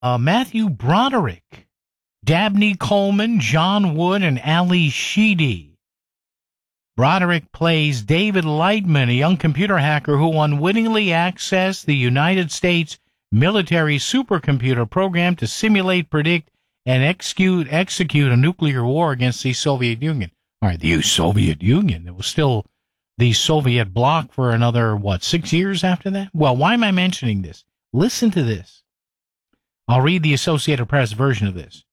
Matthew Broderick, Dabney Coleman, John Wood, and Ali Sheedy. Broderick plays David Lightman, a young computer hacker who unwittingly accessed the United States military supercomputer program to simulate, predict, and execute a nuclear war against the Soviet Union. All right, the Soviet Union. It was still the Soviet bloc for another, 6 years after that? Well, why am I mentioning this? Listen to this. I'll read the Associated Press version of this.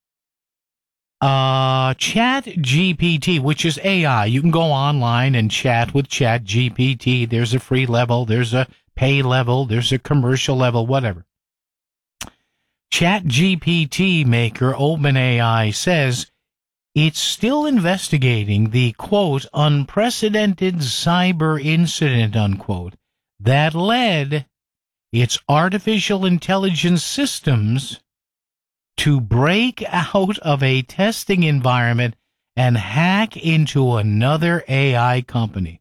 Chat GPT, which is AI. You can go online and chat with Chat GPT. There's a free level, there's a pay level, there's a commercial level, whatever. Chat GPT maker OpenAI says it's still investigating the, quote, unprecedented cyber incident, unquote, that led its artificial intelligence systems to break out of a testing environment and hack into another AI company.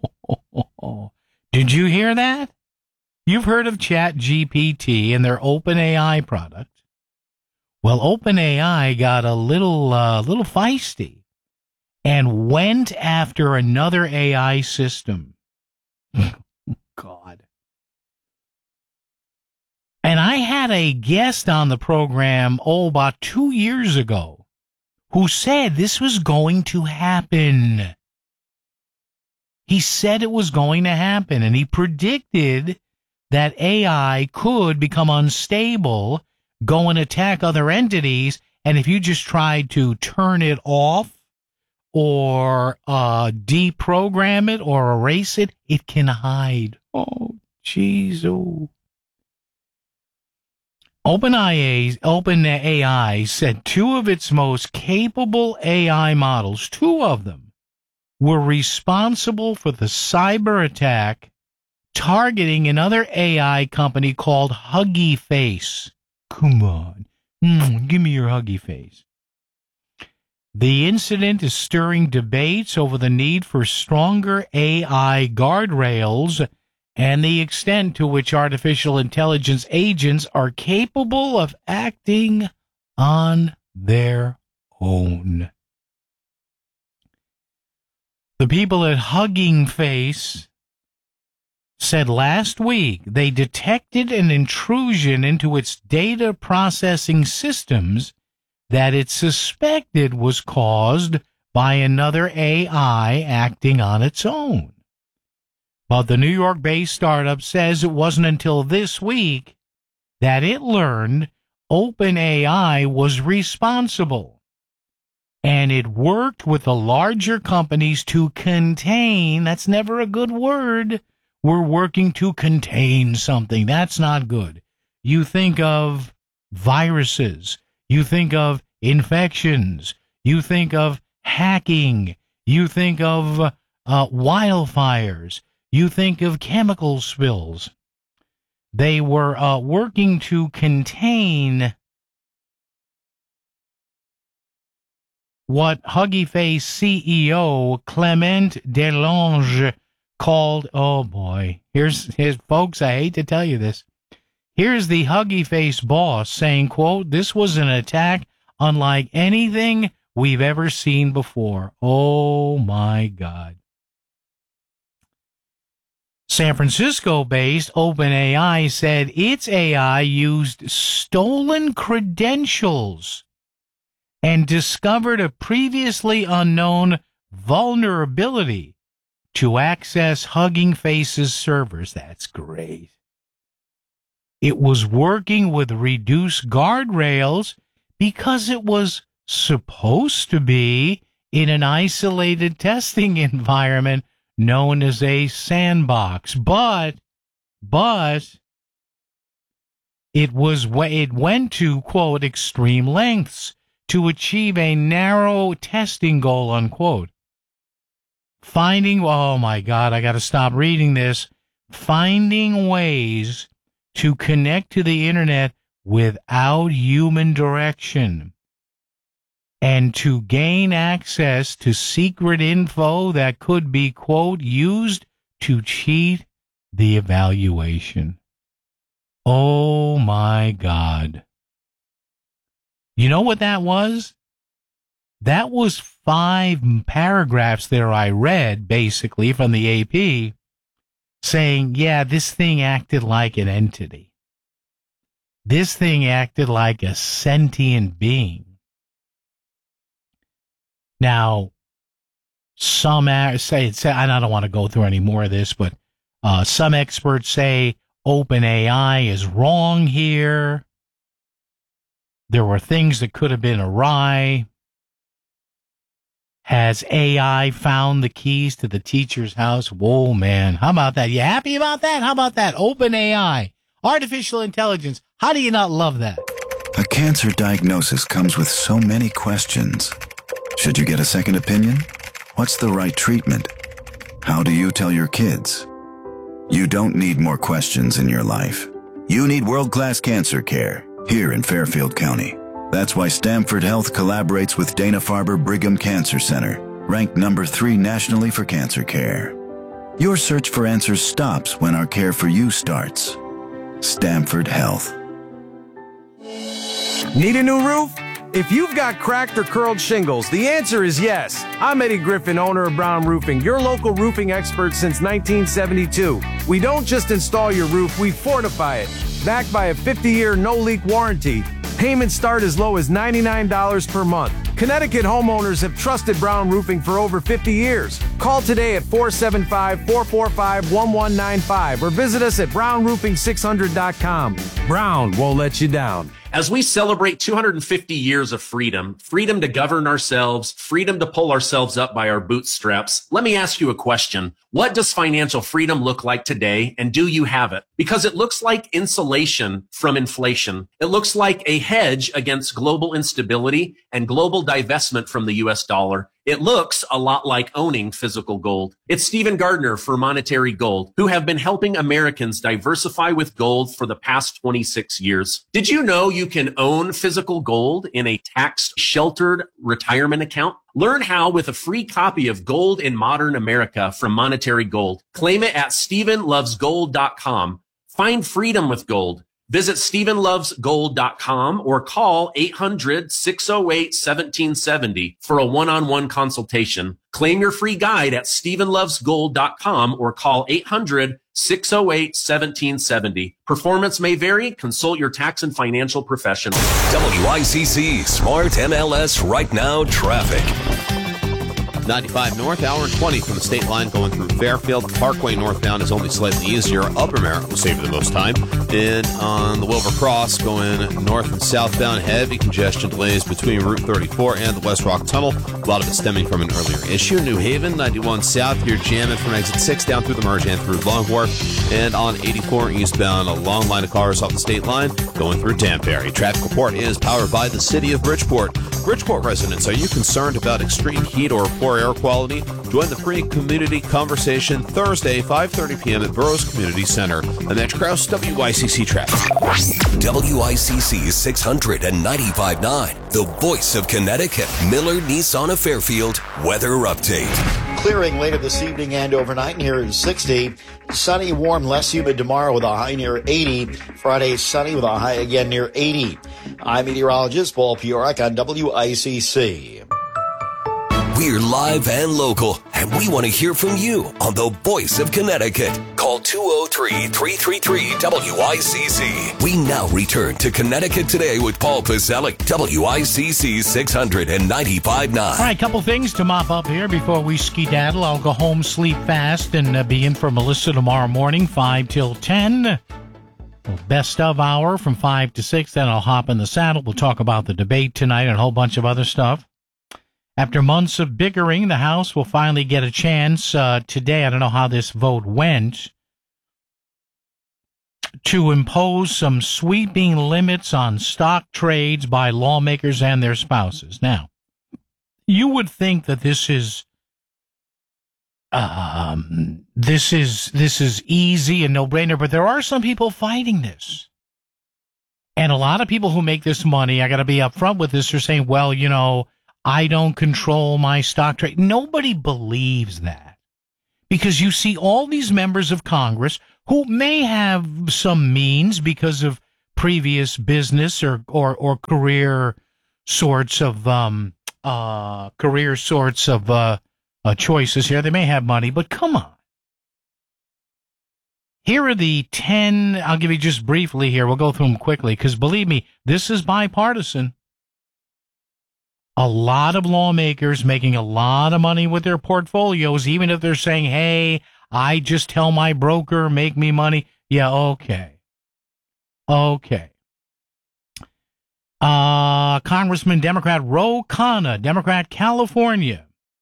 Did you hear that? You've heard of ChatGPT and their OpenAI product. Well, OpenAI got a little feisty and went after another AI system. God. And I had a guest on the program, about 2 years ago, who said this was going to happen. He said it was going to happen, and he predicted that AI could become unstable, go and attack other entities, and if you just tried to turn it off or deprogram it or erase it, it can hide. Oh, jeez, oh. OpenAI said two of its most capable AI models, two of them, were responsible for the cyber attack targeting another AI company called Huggy Face. Come on. Give me your Huggy Face. The incident is stirring debates over the need for stronger AI guardrails and the extent to which artificial intelligence agents are capable of acting on their own. The people at Hugging Face said last week they detected an intrusion into its data processing systems that it suspected was caused by another AI acting on its own. But the New York-based startup says it wasn't until this week that it learned OpenAI was responsible. And it worked with the larger companies to contain, that's never a good word. We're working to contain something. That's not good. You think of viruses. You think of infections. You think of hacking. You think of wildfires. You think of chemical spills. They were working to contain what Huggy Face CEO Clement Delange called, oh boy, here's folks, I hate to tell you this. Here's the Huggy Face boss saying, quote, this was an attack unlike anything we've ever seen before. Oh my God. San Francisco-based OpenAI said its AI used stolen credentials and discovered a previously unknown vulnerability to access Hugging Face's servers. That's great. It was working with reduced guardrails because it was supposed to be in an isolated testing environment known as a sandbox, but it went to, quote, extreme lengths to achieve a narrow testing goal, unquote. Oh my God, I got to stop reading this. Finding ways to connect to the internet without human direction, and to gain access to secret info that could be, quote, used to cheat the evaluation. Oh, my God. You know what that was? That was 5 paragraphs there I read, basically, from the AP, saying, yeah, this thing acted like an entity. This thing acted like a sentient being. Now, some say, and I don't want to go through any more of this, but some experts say OpenAI is wrong here. There were things that could have been awry. Has AI found the keys to the teacher's house? Whoa, man. How about that? You happy about that? How about that? OpenAI, artificial intelligence. How do you not love that? A cancer diagnosis comes with so many questions. Should you get a second opinion? What's the right treatment? How do you tell your kids? You don't need more questions in your life. You need world-class cancer care here in Fairfield County. That's why Stamford Health collaborates with Dana-Farber Brigham Cancer Center, ranked number 3 nationally for cancer care. Your search for answers stops when our care for you starts. Stamford Health. Need a new roof? If you've got cracked or curled shingles, the answer is yes. I'm Eddie Griffin, owner of Brown Roofing, your local roofing expert since 1972. We don't just install your roof, we fortify it. Backed by a 50-year no-leak warranty. Payments start as low as $99 per month. Connecticut homeowners have trusted Brown Roofing for over 50 years. Call today at 475-445-1195 or visit us at brownroofing600.com. Brown won't let you down. As we celebrate 250 years of freedom, freedom to govern ourselves, freedom to pull ourselves up by our bootstraps, let me ask you a question. What does financial freedom look like today, and do you have it? Because it looks like insulation from inflation. It looks like a hedge against global instability and global divestment from the US dollar. It looks a lot like owning physical gold. It's Stephen Gardner for Monetary Gold, who have been helping Americans diversify with gold for the past 26 years. Did you know you can own physical gold in a tax-sheltered retirement account? Learn how with a free copy of Gold in Modern America from Monetary Gold. Claim it at StephenLovesGold.com. Find freedom with gold. Visit StephenLovesGold.com or call 800-608-1770 for a one-on-one consultation. Claim your free guide at StephenLovesGold.com or call 800-608-1770. Performance may vary. Consult your tax and financial professional. WICC Smart MLS Right Now Traffic. 95 north, hour and 20 from the state line going through Fairfield. Parkway northbound is only slightly easier. Upper Merritt will save you the most time. And on the Wilbur Cross going north and southbound, heavy congestion delays between Route 34 and the West Rock Tunnel. A lot of it stemming from an earlier issue. New Haven, 91 south, here jamming from exit 6 down through the merge and through Long Wharf. And on 84 eastbound, a long line of cars off the state line going through Danbury. Traffic report is powered by the City of Bridgeport. Bridgeport residents, are you concerned about extreme heat or poor air quality? Join the free community conversation Thursday, 5:30 p.m. at Burroughs Community Center. I'm Edge Krause, WICC Traffic. WICC 695.9, the voice of Connecticut. Miller Nissan of Fairfield weather update. Clearing later this evening and overnight near 60. Sunny, warm, less humid tomorrow with a high near 80. Friday, sunny with a high again near 80. I'm meteorologist Paul Piorak on WICC. We're live and local, and we want to hear from you on the voice of Connecticut. Call 203-333-WICC. We now return to Connecticut Today with Paul Pacelli, WICC 695.9. All right, couple things to mop up here before we skedaddle. I'll go home, sleep fast, and be in for Melissa tomorrow morning, 5 till 10. Best of hour from 5 to 6. Then I'll hop in the saddle. We'll talk about the debate tonight and a whole bunch of other stuff. After months of bickering, the House will finally get a chance today. I don't know how this vote went, to impose some sweeping limits on stock trades by lawmakers and their spouses. Now, you would think that this is easy and no-brainer, but there are some people fighting this. And a lot of people who make this money, I got to be upfront with this, are saying, well, you know, I don't control my stock trade. Nobody believes that, because you see all these members of Congress who may have some means because of previous business or career sorts of career sorts of choices here. They may have money, but come on. Here are the 10, I'll give you just briefly here. We'll go through them quickly because believe me, this is bipartisan. A lot of lawmakers making a lot of money with their portfolios, even if they're saying, hey, I just tell my broker, make me money. Yeah, okay. Okay. Congressman Democrat Ro Khanna, Democrat, California.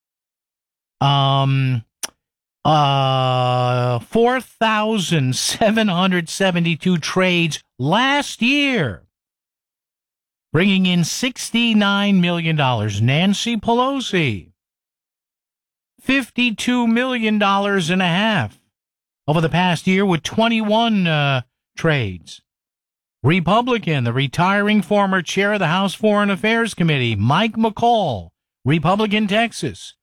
4,772 trades last year, bringing in $69 million. Nancy Pelosi, $52 million and a half over the past year with 21 trades. Republican, the retiring former chair of the House Foreign Affairs Committee, Mike McCall, Republican, Texas,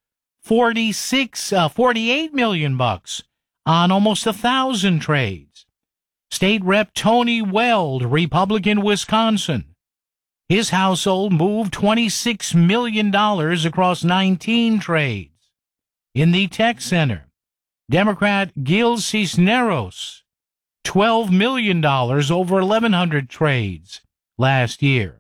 $48 million bucks on almost 1,000 trades. State Rep Tony Weld, Republican, Wisconsin. His household moved $26 million across 19 trades. In the Tech Center, Democrat Gil Cisneros, $12 million over 1,100 trades last year.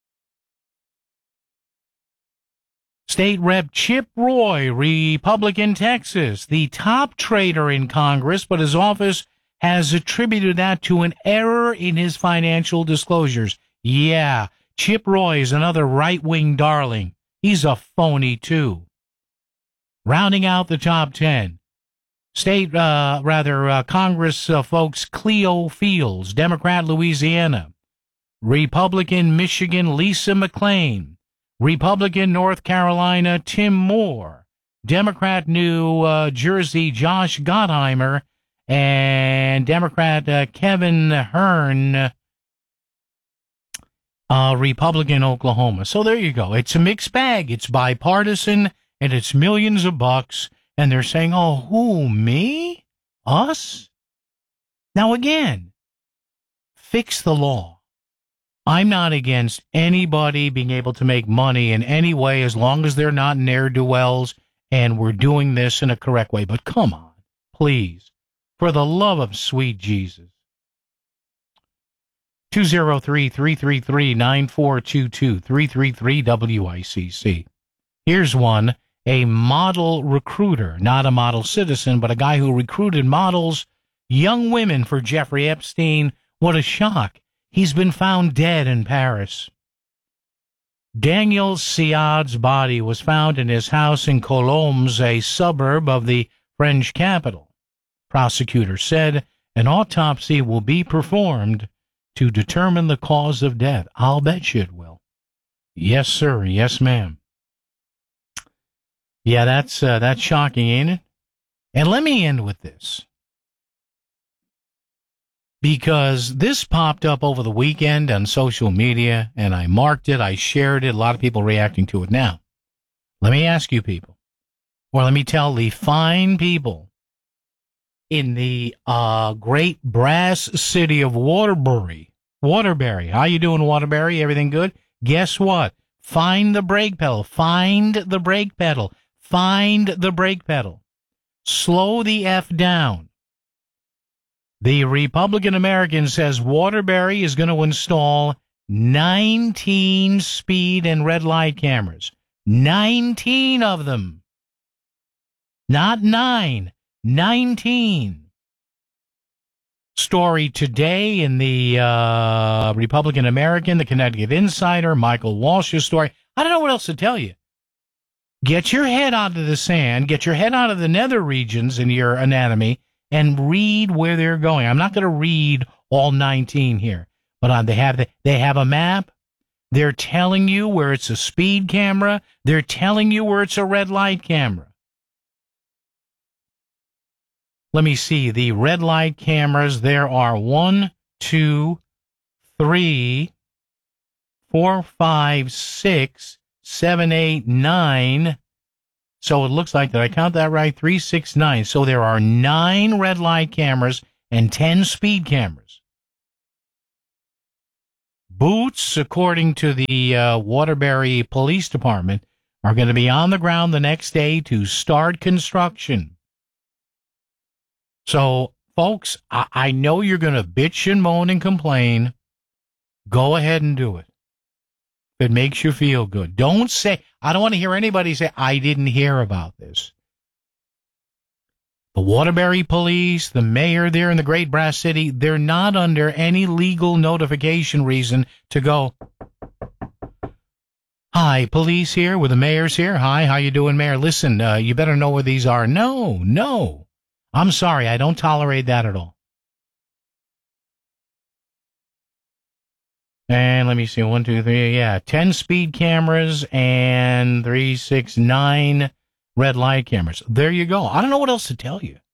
State Rep Chip Roy, Republican, Texas, the top trader in Congress, but his office has attributed that to an error in his financial disclosures. Yeah, Chip Roy is another right-wing darling. He's a phony, too. Rounding out the top 10, Congress folks Cleo Fields, Democrat, Louisiana, Republican, Michigan, Lisa McClain, Republican, North Carolina, Tim Moore, Democrat, New Jersey, Josh Gottheimer, and Democrat Kevin Hearn, Republican, Oklahoma. So there you go. It's a mixed bag. It's bipartisan, and it's millions of bucks, and they're saying, oh, who, me? Us? Now, again, fix the law. I'm not against anybody being able to make money in any way as long as they're not ne'er-do-wells and we're doing this in a correct way. But come on, please, for the love of sweet Jesus. 203-333-9422, 333-WICC. Here's one, a model recruiter, not a model citizen, but a guy who recruited models, young women for Jeffrey Epstein. What a shock. He's been found dead in Paris. Daniel Siad's body was found in his house in Colombes, a suburb of the French capital. Prosecutors said an autopsy will be performed to determine the cause of death. I'll bet you it will. Yes, sir. Yes, ma'am. Yeah, that's shocking, ain't it? And let me end with this. Because this popped up over the weekend on social media, and I marked it, I shared it, a lot of people reacting to it now. Let me ask you people, or let me tell the fine people in the great brass city of Waterbury. How you doing, Waterbury? Everything good? Guess what? Find the brake pedal. Find the brake pedal. Find the brake pedal. Slow the F down. The Republican American says Waterbury is going to install 19 speed and red light cameras. 19 of them. Not 9. 19. Story today in the Republican American, the Connecticut Insider, Michael Walsh's story. I don't know what else to tell you. Get your head out of the sand, get your head out of the nether regions in your anatomy, and read where they're going. I'm not going to read all 19 here, but they have a map. They're telling you where it's a speed camera. They're telling you where it's a red light camera. Let me see. The red light cameras, there are 1, 2, 3, 4, 5, 6, 7, 8, 9. So it looks like, did I count that right? 3, 6, 9. So there are 9 red light cameras and 10 speed cameras. Boots, according to the Waterbury Police Department, are going to be on the ground the next day to start construction. So, folks, I know you're going to bitch and moan and complain. Go ahead and do it. If it makes you feel good. Don't say, I don't want to hear anybody say, I didn't hear about this. The Waterbury Police, the mayor there in the Great Brass City, they're not under any legal notification reason to go, hi, police here, with the mayor's here. Hi, how you doing, mayor? Listen, you better know where these are. No. I'm sorry, I don't tolerate that at all. And let me see, 1, 2, 3, 10 speed cameras and 3, 6, 9 red light cameras. There you go. I don't know what else to tell you.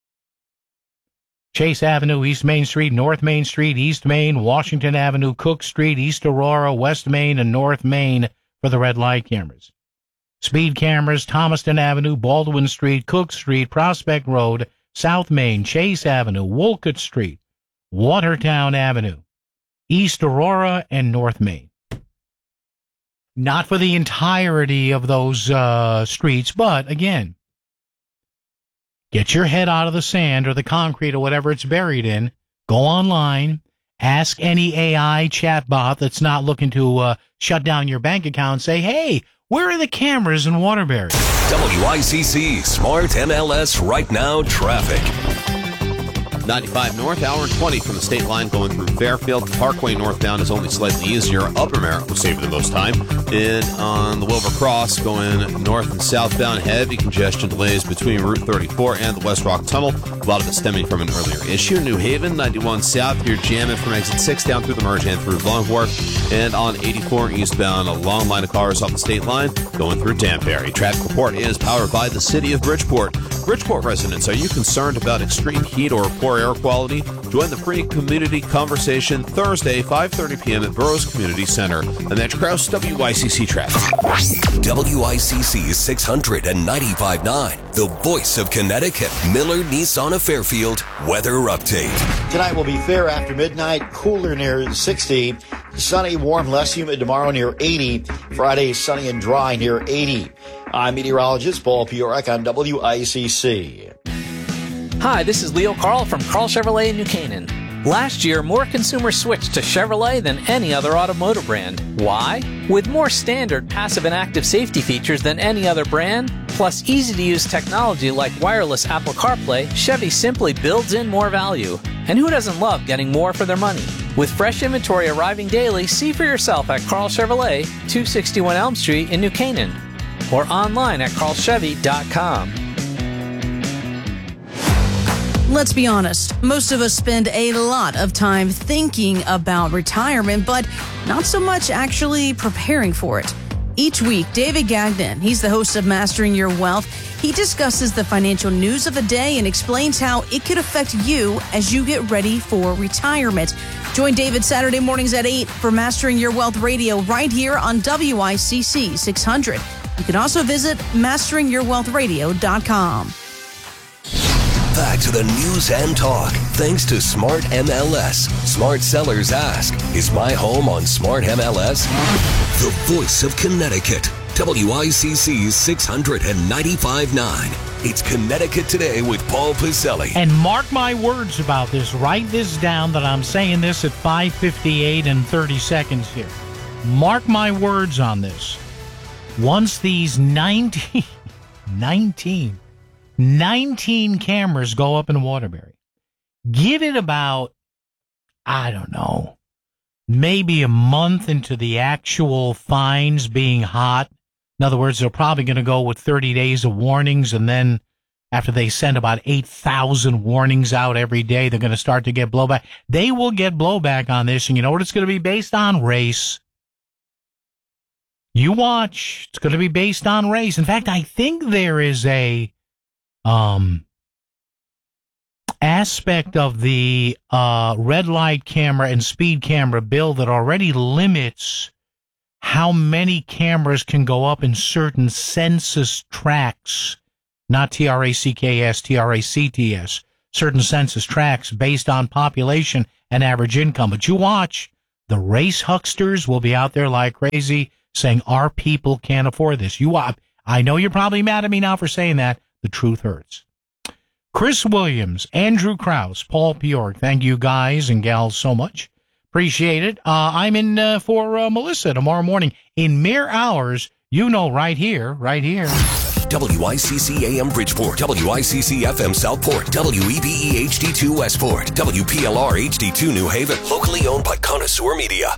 Chase Avenue, East Main Street, North Main Street, East Main, Washington Avenue, Cook Street, East Aurora, West Main, and North Main for the red light cameras. Speed cameras, Thomaston Avenue, Baldwin Street, Cook Street, Prospect Road, South Main, Chase Avenue, Wolcott Street, Watertown Avenue, East Aurora, and North Main. Not for the entirety of those streets, but again, get your head out of the sand or the concrete or whatever it's buried in. Go online. Ask any AI chatbot that's not looking to shut down your bank account. Say, hey, where are the cameras in Waterbury? WICC Smart MLS Right Now Traffic. 95 north, hour and 20 from the state line going through Fairfield. Parkway northbound is only slightly easier. Upper Merritt will save you the most time. And on the Wilbur Cross going north and southbound, heavy congestion delays between Route 34 and the West Rock Tunnel. A lot of it stemming from an earlier issue. New Haven, 91 south, you're jamming from exit 6 down through the merge and through Long Wharf. And on 84 eastbound, a long line of cars off the state line going through Danbury. Traffic report is powered by the City of Bridgeport. Bridgeport residents, are you concerned about extreme heat or poor air quality? Join the free community conversation Thursday, 5:30 p.m. at Burroughs Community Center. And that's Kraus WICC Traffic. WICC 695.9, the voice of Connecticut. Miller Nissan of Fairfield weather update. Tonight will be fair after midnight, cooler near 60. Sunny, warm, less humid tomorrow near 80. Friday, sunny and dry near 80. I'm meteorologist Paul Piorek on WICC. Hi, this is Leo Carl from Carl Chevrolet in New Canaan. Last year, more consumers switched to Chevrolet than any other automotive brand. Why? With more standard passive and active safety features than any other brand, plus easy-to-use technology like wireless Apple CarPlay, Chevy simply builds in more value. And who doesn't love getting more for their money? With fresh inventory arriving daily, see for yourself at Carl Chevrolet, 261 Elm Street in New Canaan, or online at carlchevy.com. Let's be honest, most of us spend a lot of time thinking about retirement, but not so much actually preparing for it. Each week, David Gagnon, he's the host of Mastering Your Wealth. He discusses the financial news of the day and explains how it could affect you as you get ready for retirement. Join David Saturday mornings at 8 for Mastering Your Wealth Radio right here on WICC 600. You can also visit masteringyourwealthradio.com. Back to the news and talk, thanks to Smart MLS. Smart sellers ask, is my home on Smart MLS? The voice of Connecticut. WICC 695.9. It's Connecticut Today with Paul Piselli. And mark my words about this. Write this down that I'm saying this at 5:58 and 30 seconds here. Mark my words on this. Once these 19 cameras go up in Waterbury, give it about, I don't know, maybe a month into the actual fines being hot. In other words, they're probably going to go with 30 days of warnings, and then after they send about 8,000 warnings out every day, they're going to start to get blowback. They will get blowback on this, and you know what it's going to be based on? Race. You watch. It's going to be based on race. In fact, I think there is a aspect of the red light camera and speed camera bill that already limits how many cameras can go up in certain census tracts, not TRACKS, TRACTS, certain census tracts based on population and average income. But you watch, The race hucksters will be out there like crazy saying our people can't afford this. I know you're probably mad at me now for saying that. The truth hurts. Chris Williams, Andrew Krause, Paul Bjork, thank you guys and gals so much. Appreciate it. I'm in for Melissa tomorrow morning in mere hours. Right here. WICC AM Bridgeport, WICC FM Southport, WEBE HD2 Westport, WPLR HD2 New Haven, locally owned by Connoisseur Media.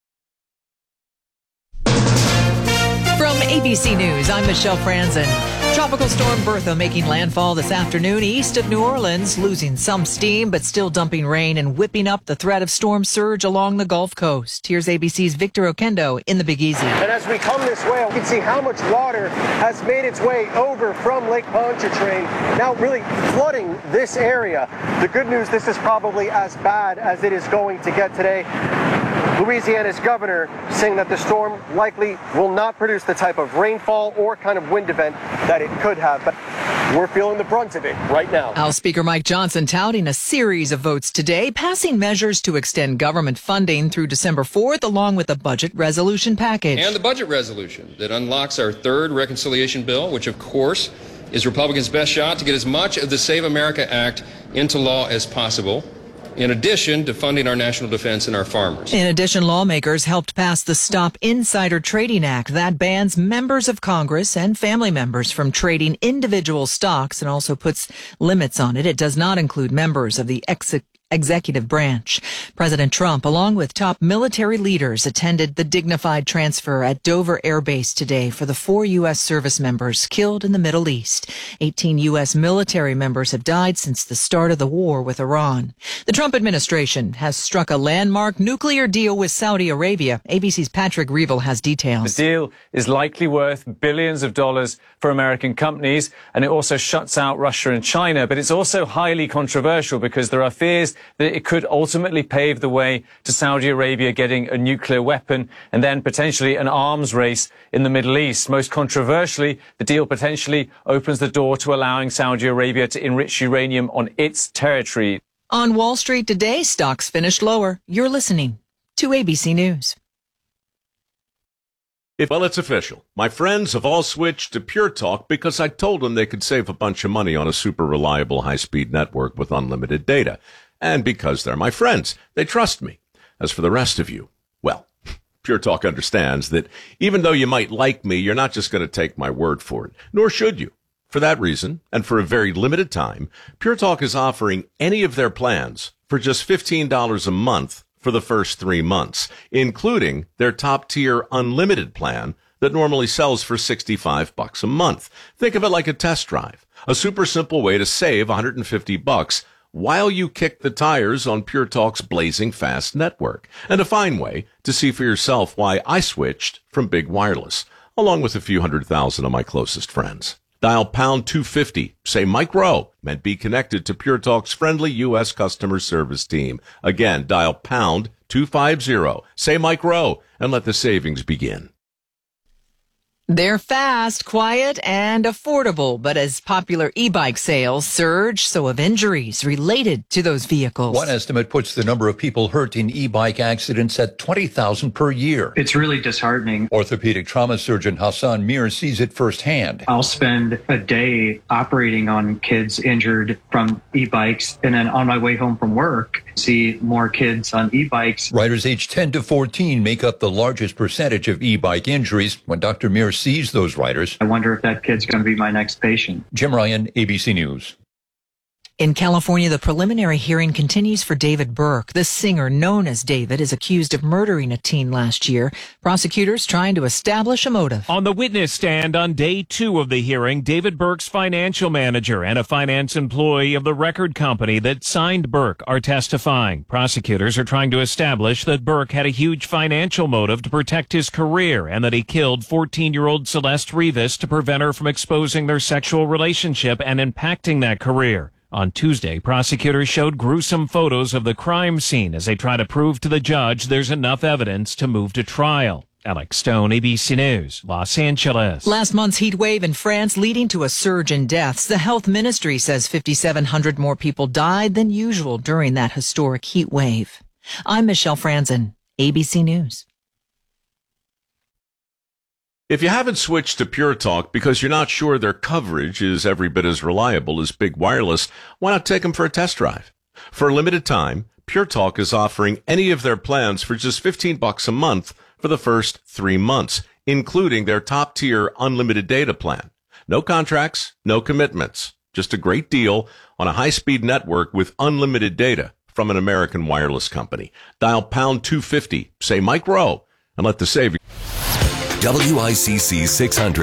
From ABC News, I'm Michelle Franzen. Tropical storm Bertha making landfall this afternoon east of New Orleans, losing some steam but still dumping rain and whipping up the threat of storm surge along the Gulf Coast. Here's ABC's Victor Okendo in the Big Easy. And as we come this way, we can see how much water has made its way over from Lake Pontchartrain, now really flooding this area. The good news, this is probably as bad as it is going to get today. Louisiana's governor saying that the storm likely will not produce the type of rainfall or kind of wind event that it could have. But we're feeling the brunt of it right now. House Speaker Mike Johnson touting a series of votes today, passing measures to extend government funding through December 4th, along with a budget resolution package. And the budget resolution that unlocks our third reconciliation bill, which, of course, is Republicans' best shot to get as much of the Save America Act into law as possible, in addition to funding our national defense and our farmers. In addition, lawmakers helped pass the Stop Insider Trading Act that bans members of Congress and family members from trading individual stocks and also puts limits on it. It does not include members of the executive branch. President Trump, along with top military leaders, attended the dignified transfer at Dover Air Base today for the 4 U.S. service members killed in the Middle East. 18 U.S. military members have died since the start of the war with Iran. The Trump administration has struck a landmark nuclear deal with Saudi Arabia. ABC's Patrick Reevell has details. The deal is likely worth billions of dollars for American companies, and it also shuts out Russia and China. But it's also highly controversial because there are fears that it could ultimately pave the way to Saudi Arabia getting a nuclear weapon and then potentially an arms race in the Middle East. Most controversially, the deal potentially opens the door to allowing Saudi Arabia to enrich uranium on its territory. On Wall Street today, stocks finished lower. You're listening to ABC News. Well, it's official. My friends have all switched to Pure Talk because I told them they could save a bunch of money on a super reliable high-speed network with unlimited data. And because they're my friends, they trust me. As for the rest of you, well, Pure Talk understands that even though you might like me, you're not just going to take my word for it, nor should you. For that reason, and for a very limited time, Pure Talk is offering any of their plans for just $15 a month for the first 3 months, including their top-tier unlimited plan that normally sells for $65 a month. Think of it like a test drive, a super simple way to save $150 while you kick the tires on Pure Talk's blazing fast network, and a fine way to see for yourself why I switched from big wireless, along with a few 100,000 of my closest friends. Dial pound 250, say Mike Rowe, and be connected to Pure Talk's friendly U.S. customer service team. Again, dial pound 250, say Mike Rowe, and let the savings begin. They're fast, quiet, and affordable, but as popular e-bike sales surge, so have injuries related to those vehicles. One estimate puts the number of people hurt in e-bike accidents at 20,000 per year. It's really disheartening. Orthopedic trauma surgeon Hassan Mir sees it firsthand. I'll spend a day operating on kids injured from e-bikes, and then on my way home from work, see more kids on e-bikes. Riders aged 10 to 14 make up the largest percentage of e-bike injuries. When Dr. Mir sees those riders, I wonder if that kid's going to be my next patient. Jim Ryan, ABC News. In California, the preliminary hearing continues for David Burke. The singer, known as David, is accused of murdering a teen last year. Prosecutors trying to establish a motive. On the witness stand on day 2 of the hearing, David Burke's financial manager and a finance employee of the record company that signed Burke are testifying. Prosecutors are trying to establish that Burke had a huge financial motive to protect his career and that he killed 14-year-old Celeste Rivas to prevent her from exposing their sexual relationship and impacting that career. On Tuesday, prosecutors showed gruesome photos of the crime scene as they try to prove to the judge there's enough evidence to move to trial. Alex Stone, ABC News, Los Angeles. Last month's heat wave in France leading to a surge in deaths. The health ministry says 5,700 more people died than usual during that historic heat wave. I'm Michelle Franzen, ABC News. If you haven't switched to Pure Talk because you're not sure their coverage is every bit as reliable as Big Wireless, why not take them for a test drive? For a limited time, Pure Talk is offering any of their plans for just $15 a month for the first 3 months, including their top-tier unlimited data plan. No contracts, no commitments. Just a great deal on a high-speed network with unlimited data from an American wireless company. Dial pound 250, say Mike Rowe, and let the savior... WICC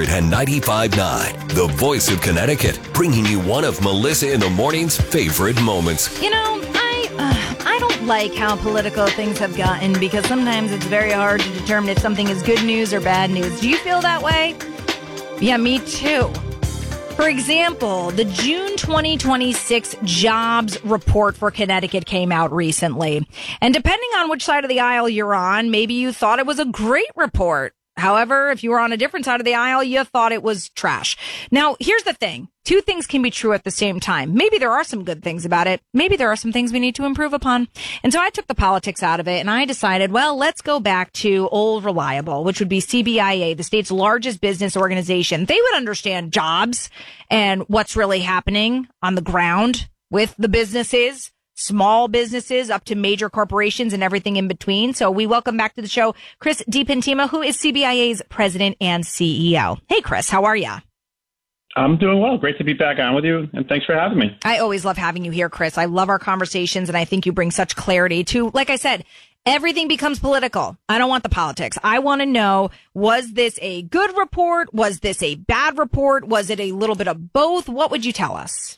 695.9, the voice of Connecticut, bringing you one of Melissa in the Morning's favorite moments. You know, I don't like how political things have gotten because sometimes it's very hard to determine if something is good news or bad news. Do you feel that way? Yeah, me too. For example, the June 2026 jobs report for Connecticut came out recently. And depending on which side of the aisle you're on, maybe you thought it was a great report. However, if you were on a different side of the aisle, you thought it was trash. Now, here's the thing. Two things can be true at the same time. Maybe there are some good things about it. Maybe there are some things we need to improve upon. And so I took the politics out of it and I decided, well, let's go back to Old Reliable, which would be CBIA, the state's largest business organization. They would understand jobs and what's really happening on the ground with the businesses. Small businesses up to major corporations and everything in between. So we welcome back to the show Chris DiPentima, who is CBIA's president and CEO. Hey, Chris, how are you? I'm doing well. Great to be back on with you, and thanks for having me. I always love having you here, Chris. I love our conversations, and I think you bring such clarity to, like I said, everything becomes political. I don't want the politics. I want to know, was this a good report? Was this a bad report? Was it a little bit of both? What would you tell us?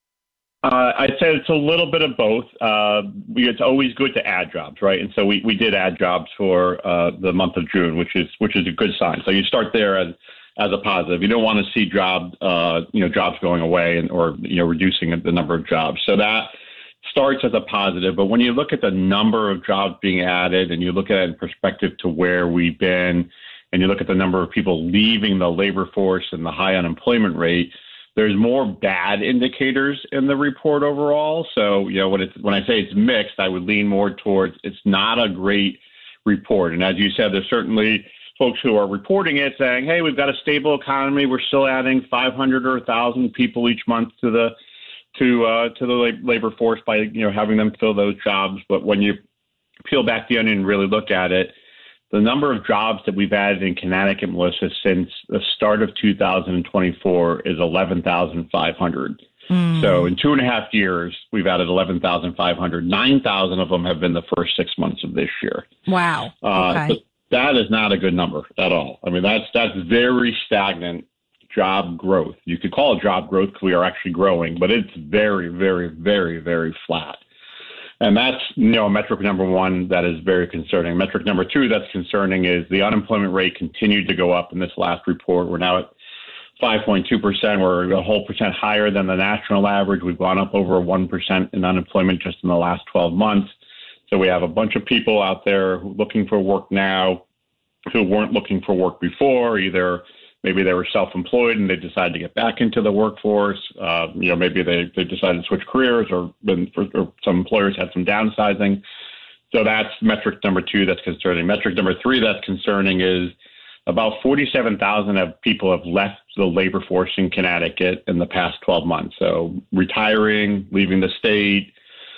I'd say it's a little bit of both. It's always good to add jobs, right? And so we did add jobs for the month of June, which is a good sign. So you start there as a positive. You don't want to see jobs going away or reducing the number of jobs. So that starts as a positive. But when you look at the number of jobs being added and you look at it in perspective to where we've been, and you look at the number of people leaving the labor force and the high unemployment rate, there's more bad indicators in the report overall. So, when I say it's mixed, I would lean more towards it's not a great report. And as you said, there's certainly folks who are reporting it saying, hey, we've got a stable economy. We're still adding 500 or 1,000 people each month to the labor force by, having them fill those jobs. But when you peel back the onion and really look at it, the number of jobs that we've added in Connecticut, Melissa, since the start of 2024 is 11,500. So in 2.5 years, we've added 11,500. 9,000 of them have been the first 6 months of this year. Wow. Okay. But that is not a good number at all. I mean, that's very stagnant job growth. You could call it job growth because we are actually growing, but it's very, very, very, very flat. And that's, metric number one that is very concerning. Metric number two that's concerning is the unemployment rate continued to go up in this last report. We're now at 5.2%. We're a whole percent higher than the national average. We've gone up over 1% in unemployment just in the last 12 months. So we have a bunch of people out there looking for work now who weren't looking for work before. Either maybe they were self-employed and they decided to get back into the workforce. Maybe they decided to switch careers, or some employers had some downsizing. So that's metric number two that's concerning. Metric number three that's concerning is about 47,000 people have left the labor force in Connecticut in the past 12 months. So retiring, leaving the state,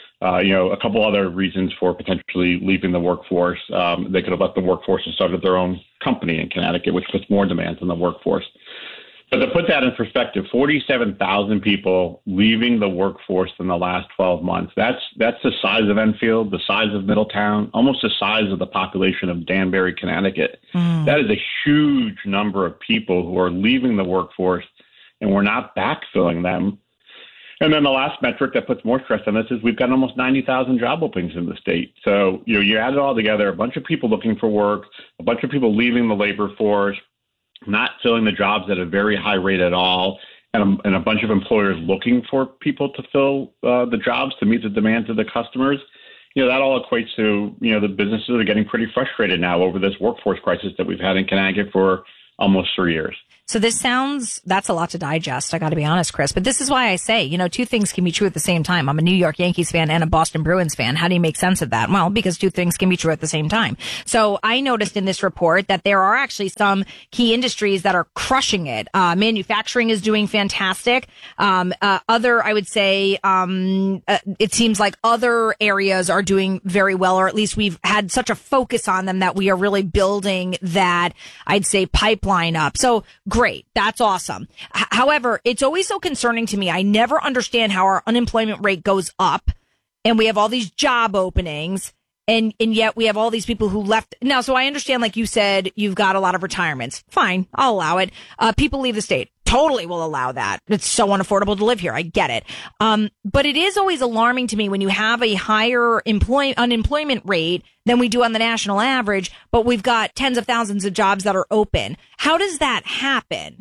a couple other reasons for potentially leaving the workforce. They could have left the workforce and started their own company in Connecticut, which puts more demands on the workforce. But to put that in perspective, 47,000 people leaving the workforce in the last 12 months. That's the size of Enfield, the size of Middletown, almost the size of the population of Danbury, Connecticut. That is a huge number of people who are leaving the workforce, and we're not backfilling them. And then the last metric that puts more stress on this is we've got almost 90,000 job openings in the state. So, you add it all together, a bunch of people looking for work, a bunch of people leaving the labor force, not filling the jobs at a very high rate at all, and a bunch of employers looking for people to fill the jobs to meet the demands of the customers. That all equates to, the businesses are getting pretty frustrated now over this workforce crisis that we've had in Connecticut for almost 3 years. So that's a lot to digest. I got to be honest, Chris. But this is why I say, two things can be true at the same time. I'm a New York Yankees fan and a Boston Bruins fan. How do you make sense of that? Well, because two things can be true at the same time. So I noticed in this report that there are actually some key industries that are crushing it. Manufacturing is doing fantastic. I would say, it seems like other areas are doing very well, or at least we've had such a focus on them that we are really building that, I'd say, pipeline up. So great. That's awesome. However, it's always so concerning to me. I never understand how our unemployment rate goes up and we have all these job openings and yet we have all these people who left. Now, so I understand, like you said, you've got a lot of retirements. Fine. I'll allow it. People leave the state. Totally will allow that. It's so unaffordable to live here. I get it. But it is always alarming to me when you have a higher unemployment rate than we do on the national average, but we've got tens of thousands of jobs that are open. How does that happen?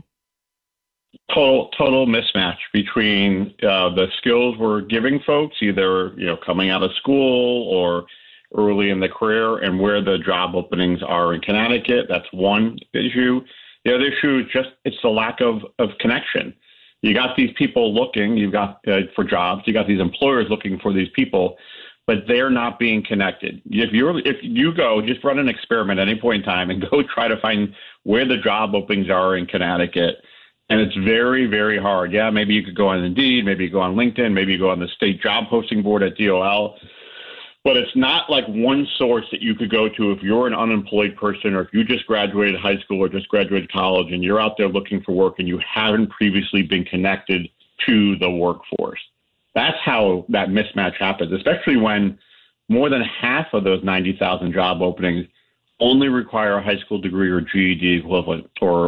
Total mismatch between the skills we're giving folks, either coming out of school or early in the career, and where the job openings are in Connecticut. That's one issue. The other issue is it's the lack of connection. You got these people looking, you've got for jobs, you got these employers looking for these people, but they're not being connected. If you go, just run an experiment at any point in time and go try to find where the job openings are in Connecticut. And it's very, very hard. Yeah, maybe you could go on Indeed, maybe you go on LinkedIn, maybe you go on the state job posting board at DOL. But it's not like one source that you could go to if you're an unemployed person or if you just graduated high school or just graduated college and you're out there looking for work and you haven't previously been connected to the workforce. That's how that mismatch happens, especially when more than half of those 90,000 job openings only require a high school degree or GED equivalent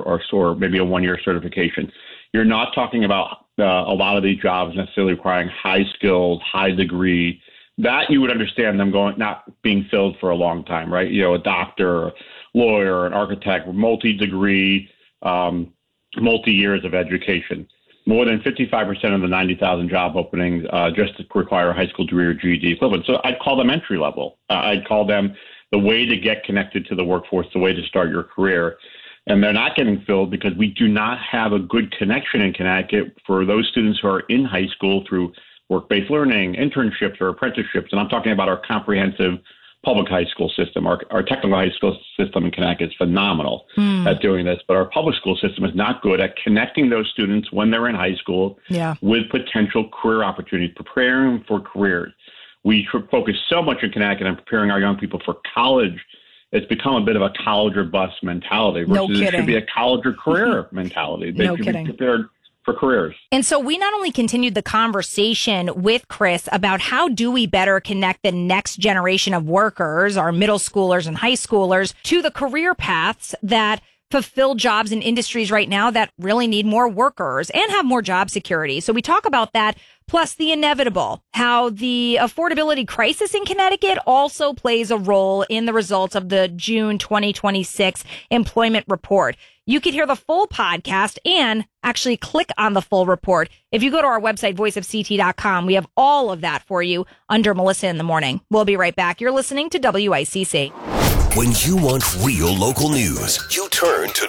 or maybe a one-year certification. You're not talking about a lot of these jobs necessarily requiring high skilled, high degree. That you would understand them not being filled for a long time, right? A doctor, a lawyer, an architect, multi-degree, multi-years of education. More than 55% of the 90,000 job openings just require a high school degree or GED equivalent. So I'd call them entry level. I'd call them the way to get connected to the workforce, the way to start your career. And they're not getting filled because we do not have a good connection in Connecticut for those students who are in high school through work-based learning, internships, or apprenticeships. And I'm talking about our comprehensive public high school system. Our technical high school system in Connecticut is phenomenal at doing this, but our public school system is not good at connecting those students when they're in high school with potential career opportunities, preparing them for careers. We focus so much in Connecticut on preparing our young people for college. It's become a bit of a college or bust mentality versus it should be a college or career mentality. They should be prepared for careers. And so we not only continued the conversation with Chris about how do we better connect the next generation of workers, our middle schoolers and high schoolers, to the career paths that fulfill jobs in industries right now that really need more workers and have more job security. So we talk about that, plus the inevitable, how the affordability crisis in Connecticut also plays a role in the results of the June 2026 employment report. You could hear the full podcast and actually click on the full report. If you go to our website, voiceofct.com, we have all of that for you under Melissa in the Morning. We'll be right back. You're listening to WICC. When you want real local news, you turn to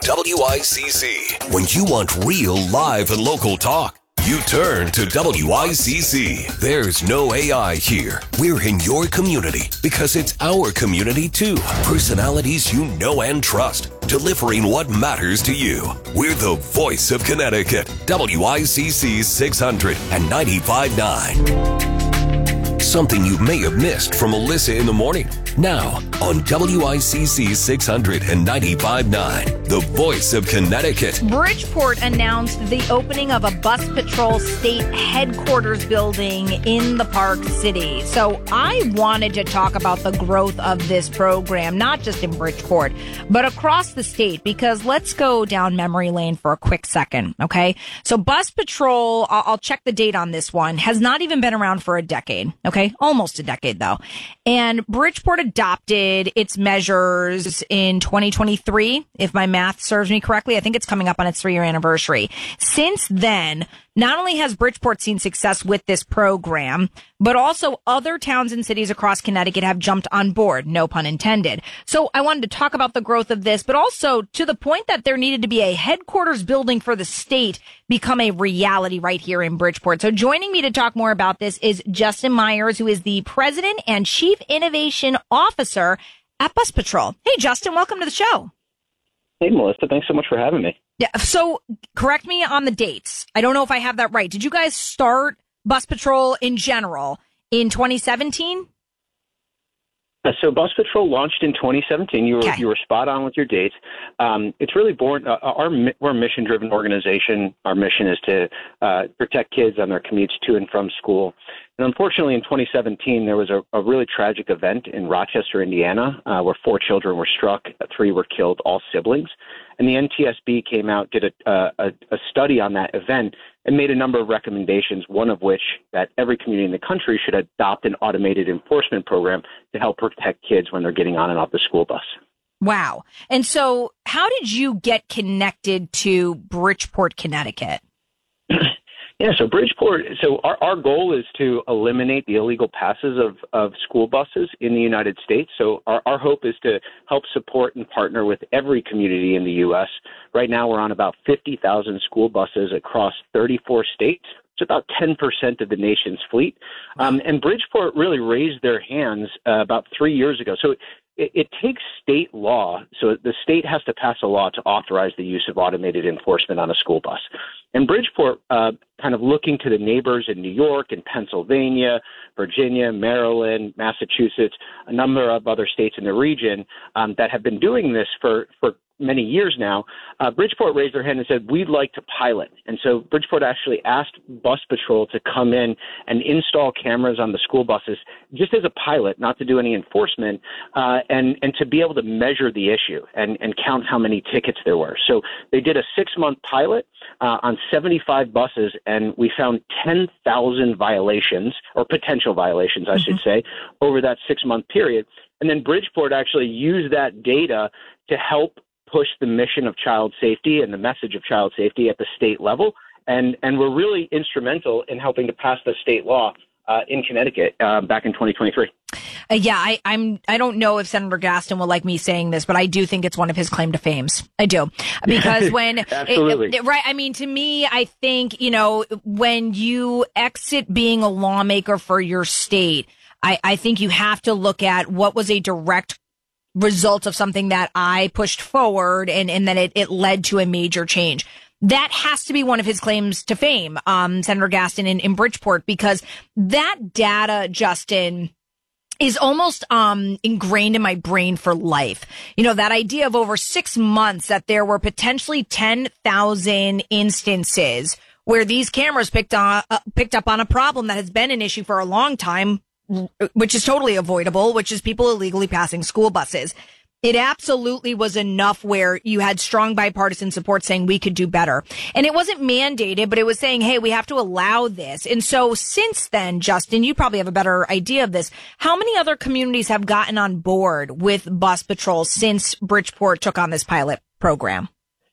WICC. When you want real live and local talk, you turn to WICC. There's no AI here. We're in your community because it's our community too. Personalities you know and trust, delivering what matters to you. We're the voice of Connecticut. WICC 600 and 95.9. Something you may have missed from Melissa in the Morning. Now on WICC 600 and 95.9, the voice of Connecticut. Bridgeport announced the opening of a bus patrol state headquarters building in the Park City. So I wanted to talk about the growth of this program, not just in Bridgeport, but across the state, because let's go down memory lane for a quick second. Okay. So bus patrol, I'll check the date on this one, has not even been around for a decade. Okay. Almost a decade though. And Bridgeport adopted its measures in 2023, if my math serves me correctly. I think it's coming up on its 3-year anniversary. Since then, Not only has Bridgeport seen success with this program, but also other towns and cities across Connecticut have jumped on board, no pun intended. So I wanted to talk about the growth of this, but also to the point that there needed to be a headquarters building for the state become a reality right here in Bridgeport. So joining me to talk more about this is Justin Myers, who is the President and Chief Innovation Officer at Bus Patrol. Hey, Justin, welcome to the show. Hey, Melissa. Thanks so much for having me. Yeah. So correct me on the dates. I don't know if I have that right. Did you guys start Bus Patrol in general in 2017? So Bus Patrol launched in 2017. You were spot on with your dates. It's really born. We're a mission-driven organization. Our mission is to protect kids on their commutes to and from school. And unfortunately, in 2017, there was a really tragic event in Rochester, Indiana, where 4 children were struck, 3 were killed, all siblings. And the NTSB came out, did a study on that event, and made a number of recommendations, one of which that every community in the country should adopt an automated enforcement program to help protect kids when they're getting on and off the school bus. Wow. And so how did you get connected to Bridgeport, Connecticut? Yeah, so Bridgeport, so our goal is to eliminate the illegal passes of school buses in the United States. So our hope is to help support and partner with every community in the U.S. Right now, we're on about 50,000 school buses across 34 states. It's about 10% of the nation's fleet. And Bridgeport really raised their hands about 3 years ago. So it takes state law. So the state has to pass a law to authorize the use of automated enforcement on a school bus. And Bridgeport, kind of looking to the neighbors in New York and Pennsylvania, Virginia, Maryland, Massachusetts, a number of other states in the region that have been doing this for many years now, Bridgeport raised their hand and said, we'd like to pilot. And so Bridgeport actually asked Bus Patrol to come in and install cameras on the school buses just as a pilot, not to do any enforcement, and to be able to measure the issue and count how many tickets there were. So they did a 6-month pilot on 75 buses, and we found 10,000 violations, or potential violations, I should say, over that 6-month period. And then Bridgeport actually used that data to help push the mission of child safety and the message of child safety at the state level. And we're really instrumental in helping to pass the state law in Connecticut back in 2023. I don't know if Senator Gaston will like me saying this, but I do think it's one of his claim to fames. I do. Because when, Absolutely. right. I mean, to me, I think, when you exit being a lawmaker for your state, I think you have to look at what was a direct result of something that I pushed forward and then it led to a major change. That has to be one of his claims to fame, Senator Gaston in Bridgeport, because that data, Justin, is almost ingrained in my brain for life. That idea of over 6 months that there were potentially 10,000 instances where these cameras picked up on a problem that has been an issue for a long time, which is totally avoidable, which is people illegally passing school buses. It absolutely was enough where you had strong bipartisan support saying we could do better. And it wasn't mandated, but it was saying, hey, we have to allow this. And so since then, Justin, you probably have a better idea of this. How many other communities have gotten on board with Bus Patrol since Bridgeport took on this pilot program?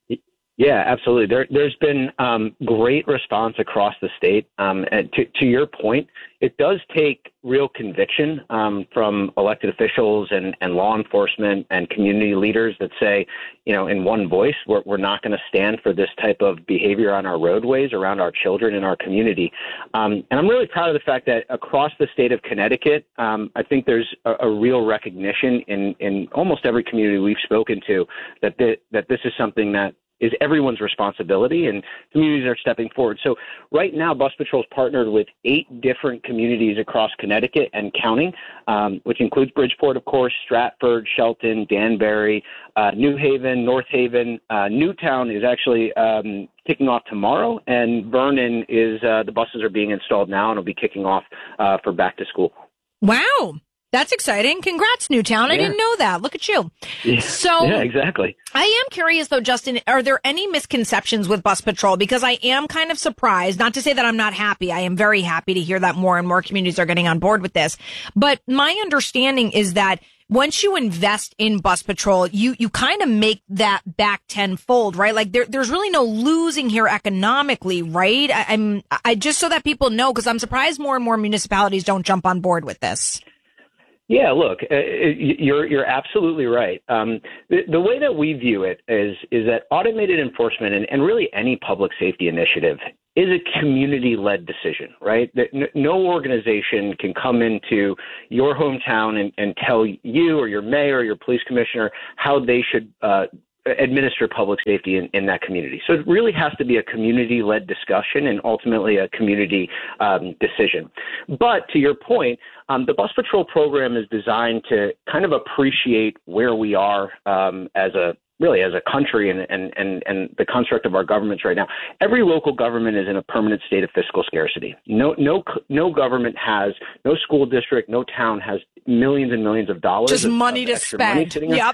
Yeah, absolutely. There's been great response across the state. And to your point, it does take real conviction from elected officials and law enforcement and community leaders that say, in one voice, we're not going to stand for this type of behavior on our roadways around our children in our community. And I'm really proud of the fact that across the state of Connecticut, I think there's a real recognition in almost every community we've spoken to that this is something that is everyone's responsibility, and communities are stepping forward. So right now, Bus Patrol's partnered with 8 different communities across Connecticut and counting, which includes Bridgeport, of course, Stratford, Shelton, Danbury, New Haven, North Haven. Newtown is actually kicking off tomorrow, and Vernon is the buses are being installed now and will be kicking off for back to school. Wow. That's exciting. Congrats, Newtown. I didn't know that. Look at you. Yeah. So, yeah, exactly. I am curious, though, Justin, are there any misconceptions with Bus Patrol? Because I am kind of surprised, not to say that I'm not happy. I am very happy to hear that more and more communities are getting on board with this. But my understanding is that once you invest in bus patrol, you kind of make that back tenfold, right? Like there's really no losing here economically, right? I just so that people know, because I'm surprised more and more municipalities don't jump on board with this. Yeah, look, you're absolutely right. The way that we view it is that automated enforcement and really any public safety initiative is a community-led decision, right? That no organization can come into your hometown and tell you or your mayor or your police commissioner how they should administer public safety in that community. So it really has to be a community-led discussion and ultimately a community decision. But to your point, the bus patrol program is designed to kind of appreciate where we are as a country and the construct of our governments right now. Every local government is in a permanent state of fiscal scarcity. No government has, no school district, no town has millions and millions of dollars. Just money to spend.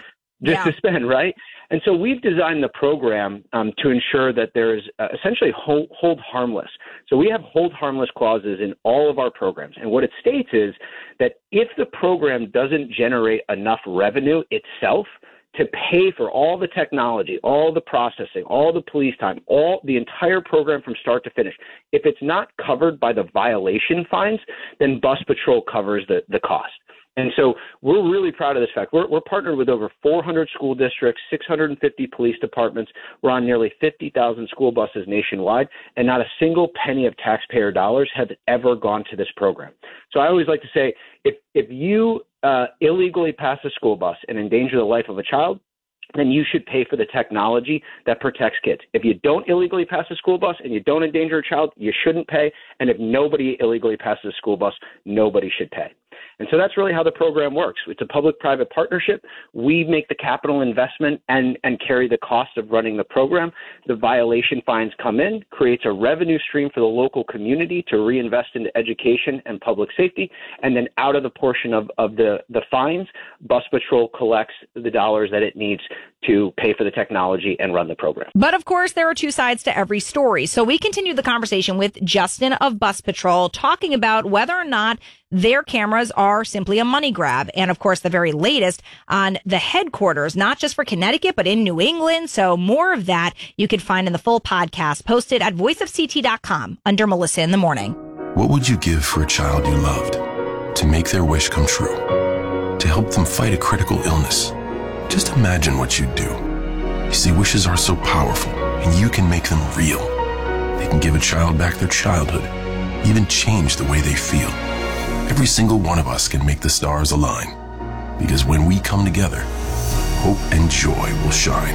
To spend, right? And so we've designed the program to ensure that there's essentially hold harmless. So we have hold harmless clauses in all of our programs. And what it states is that if the program doesn't generate enough revenue itself to pay for all the technology, all the processing, all the police time, all the entire program from start to finish, if it's not covered by the violation fines, then bus patrol covers the cost. And so we're really proud of this fact. We're partnered with over 400 school districts, 650 police departments. We're on nearly 50,000 school buses nationwide, and not a single penny of taxpayer dollars have ever gone to this program. So I always like to say, if you illegally pass a school bus and endanger the life of a child, then you should pay for the technology that protects kids. If you don't illegally pass a school bus and you don't endanger a child, you shouldn't pay. And if nobody illegally passes a school bus, nobody should pay. And so that's really how the program works. It's a public-private partnership. We make the capital investment and carry the cost of running the program. The violation fines come in, creates a revenue stream for the local community to reinvest into education and public safety. And then out of the portion of the fines, Bus Patrol collects the dollars that it needs to pay for the technology and run the program. But of course, there are two sides to every story. So we continue the conversation with Justin of Bus Patrol, talking about whether or not their cameras are simply a money grab. And of course, the very latest on the headquarters, not just for Connecticut, but in New England. So more of that you can find in the full podcast posted at voiceofct.com under Melissa in the Morning. What would you give for a child you loved? To make their wish come true? To help them fight a critical illness? Just imagine what you'd do. You see, wishes are so powerful, and you can make them real. They can give a child back their childhood, even change the way they feel. Every single one of us can make the stars align. Because when we come together, hope and joy will shine.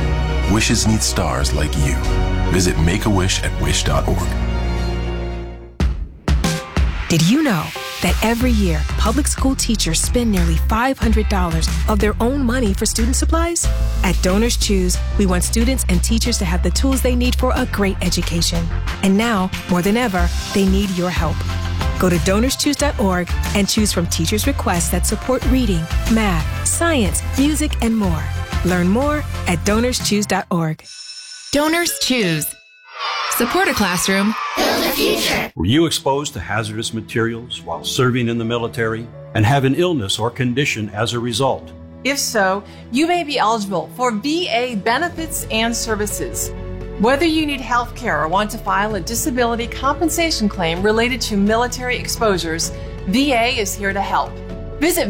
Wishes need stars like you. Visit Make-A-Wish at wish.org. Did you know that every year, public school teachers spend nearly $500 of their own money for student supplies? At Donors Choose, we want students and teachers to have the tools they need for a great education. And now, more than ever, they need your help. Go to DonorsChoose.org and choose from teachers' requests that support reading, math, science, music, and more. Learn more at DonorsChoose.org. Donors Choose. Support a classroom. Build a future. Were you exposed to hazardous materials while serving in the military and have an illness or condition as a result? If so, you may be eligible for VA benefits and services. Whether you need health care or want to file a disability compensation claim related to military exposures, VA is here to help. Visit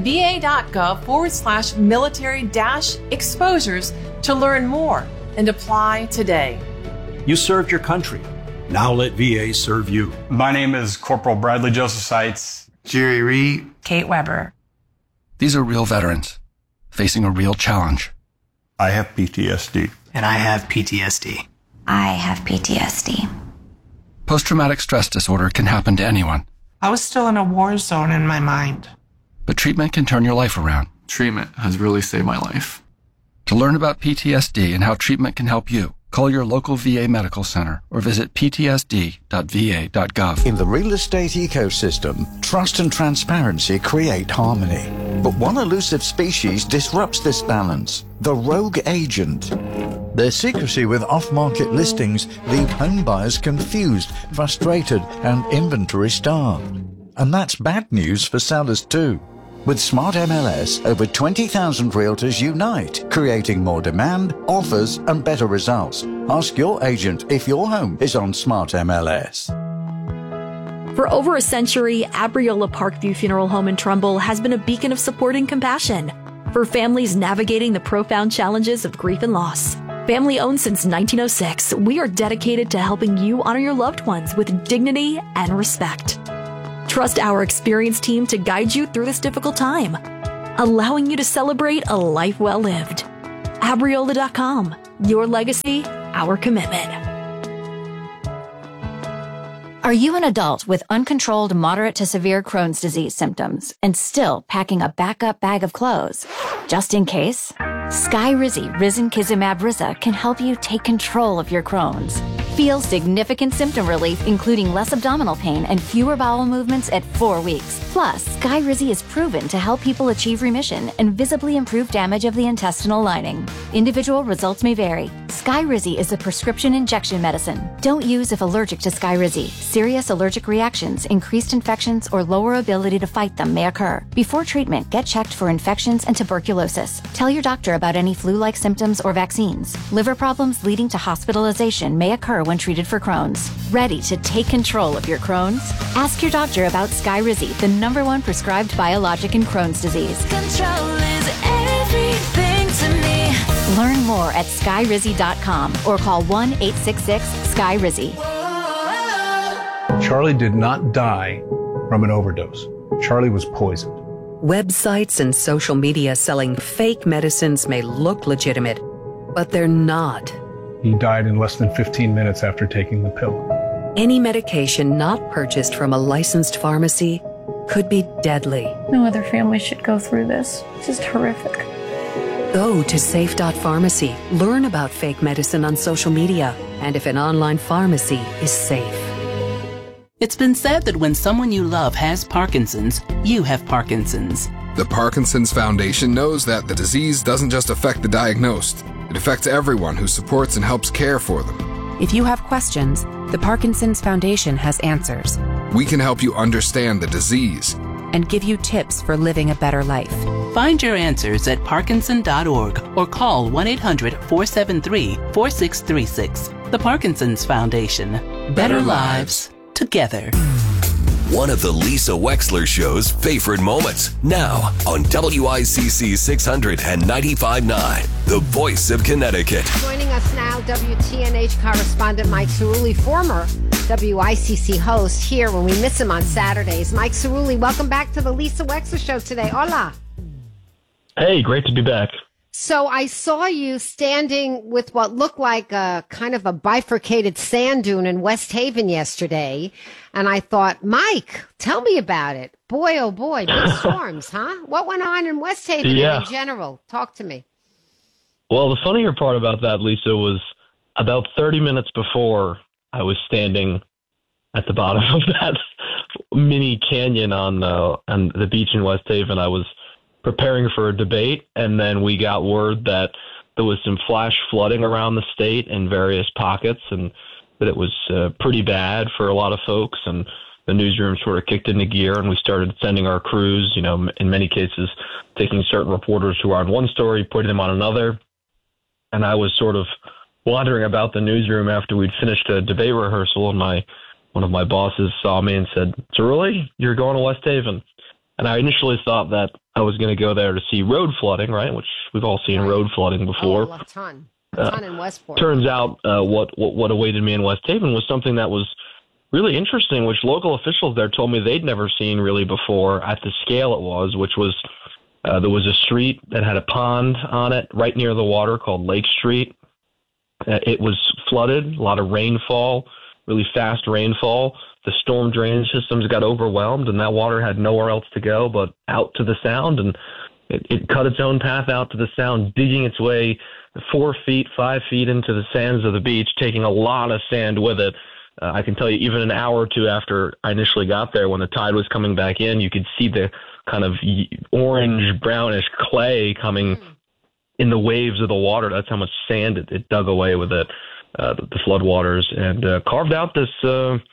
va.gov/military-exposures to learn more and apply today. You served your country. Now let VA serve you. My name is Corporal Bradley Joseph Seitz. Jerry Reed. Kate Weber. These are real veterans facing a real challenge. I have PTSD. And I have PTSD. I have PTSD. Post-traumatic stress disorder can happen to anyone. I was still in a war zone in my mind. But treatment can turn your life around. Treatment has really saved my life. To learn about PTSD and how treatment can help you, call your local VA medical center or visit ptsd.va.gov. In the real estate ecosystem, trust and transparency create harmony. But one elusive species disrupts this balance, the rogue agent. Their secrecy with off-market listings leave home buyers confused, frustrated, and inventory starved. And that's bad news for sellers too. With Smart MLS, over 20,000 realtors unite, creating more demand, offers, and better results. Ask your agent if your home is on Smart MLS. For over a century, Abriola Parkview Funeral Home in Trumbull has been a beacon of support and compassion for families navigating the profound challenges of grief and loss. Family owned since 1906, we are dedicated to helping you honor your loved ones with dignity and respect. Trust our experienced team to guide you through this difficult time, allowing you to celebrate a life well lived. Abriola.com. Your legacy, our commitment. Are you an adult with uncontrolled moderate to severe Crohn's disease symptoms and still packing a backup bag of clothes? Just in case, Skyrizi Risankizumab Riza can help you take control of your Crohn's. Feel significant symptom relief, including less abdominal pain and fewer bowel movements at 4 weeks. Plus, Skyrizi is proven to help people achieve remission and visibly improve damage of the intestinal lining. Individual results may vary. Skyrizi is a prescription injection medicine. Don't use if allergic to Skyrizi. Serious allergic reactions, increased infections, or lower ability to fight them may occur. Before treatment, get checked for infections and tuberculosis. Tell your doctor about any flu-like symptoms or vaccines. Liver problems leading to hospitalization may occur when treated for Crohn's. Ready to take control of your Crohn's? Ask your doctor about Skyrizi, the #1 prescribed biologic in Crohn's disease. Control is everything to me. Learn more at skyrizi.com or call 1-866-SKYRIZI. Charlie did not die from an overdose. Charlie was poisoned. Websites and social media selling fake medicines may look legitimate, but they're not. He died in less than 15 minutes after taking the pill. Any medication not purchased from a licensed pharmacy could be deadly. No other family should go through this. It's just horrific. Go to safe.pharmacy. Learn about fake medicine on social media and if an online pharmacy is safe. It's been said that when someone you love has Parkinson's, you have Parkinson's. The Parkinson's Foundation knows that the disease doesn't just affect the diagnosed. It affects everyone who supports and helps care for them. If you have questions, the Parkinson's Foundation has answers. We can help you understand the disease and give you tips for living a better life. Find your answers at parkinson.org or call 1-800-473-4636. The Parkinson's Foundation. Better lives together. One of the Lisa Wexler Show's favorite moments. Now on WICC 600 and 95.9, the voice of Connecticut. Joining us now, WTNH correspondent Mike Cerulli, former WICC host, here when we miss him on Saturdays. Mike Cerulli, welcome back to the Lisa Wexler Show today. Hola. Hey, great to be back. So I saw you standing with what looked like a kind of a bifurcated sand dune in West Haven yesterday. And I thought, Mike, tell me about it. Boy, oh boy, big storms, huh? What went on in West Haven in general? Talk to me. Well, the funnier part about that, Lisa, was about 30 minutes before I was standing at the bottom of that mini canyon on the beach in West Haven. I was preparing for a debate, and then we got word that there was some flash flooding around the state in various pockets, and that it was pretty bad for a lot of folks, and the newsroom sort of kicked into gear, and we started sending our crews, you know, in many cases, taking certain reporters who are on one story, putting them on another, and I was sort of wandering about the newsroom after we'd finished a debate rehearsal, and one of my bosses saw me and said, "Cerulli, you're going to West Haven." And I initially thought that I was going to go there to see road flooding, right? Which we've all seen road flooding before. Oh, a ton in Westport. Turns out what awaited me in West Haven was something that was really interesting, which local officials there told me they'd never seen really before at the scale it was, which was there was a street that had a pond on it right near the water called Lake Street. It was flooded, a lot of rainfall, really fast rainfall. The storm drainage systems got overwhelmed, and that water had nowhere else to go but out to the Sound, and it cut its own path out to the Sound, digging its way 4 feet, 5 feet into the sands of the beach, taking a lot of sand with it. I can tell you, even an hour or two after I initially got there, when the tide was coming back in, you could see the kind of orange, brownish clay coming in the waves of the water. That's how much sand it dug away with it, the floodwaters, and carved out this